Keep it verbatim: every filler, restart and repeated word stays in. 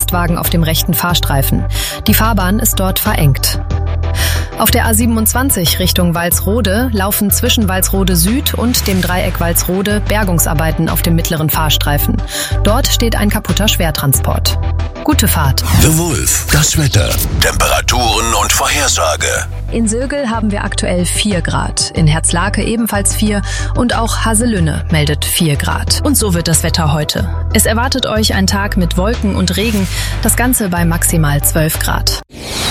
Lastwagen auf dem rechten Fahrstreifen. Die Fahrbahn ist dort verengt. Auf der A siebenundzwanzig Richtung Walsrode laufen zwischen Walsrode Süd und dem Dreieck Walsrode Bergungsarbeiten auf dem mittleren Fahrstreifen. Dort steht ein kaputter Schwertransport. Gute Fahrt. The Wolf, das Wetter, Temperaturen und Vorhersage. In Sögel haben wir aktuell vier Grad, in Herzlake ebenfalls vier und auch Haselünne meldet vier Grad. Und so wird das Wetter heute. Es erwartet euch ein Tag mit Wolken und Regen, das Ganze bei maximal zwölf Grad.